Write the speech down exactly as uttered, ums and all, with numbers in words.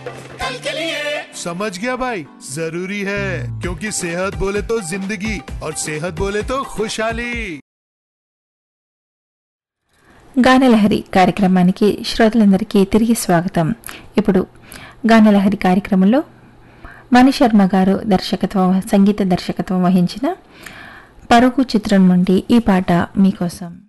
कल के लिए। समझ गया भाई, जरूरी है क्योंकि सेहत बोले तो जिंदगी और सेहत बोले तो खुशहाली। గానలహరి కార్యక్రమానికి శ్రోతలందరికీ తిరిగి స్వాగతం. ఇప్పుడు గానలహరి కార్యక్రమంలో మణిశర్మ గారు దర్శకత్వం సంగీత దర్శకత్వం వహించిన పరుగు చిత్రం నుండి ఈ పాట మీకోసం.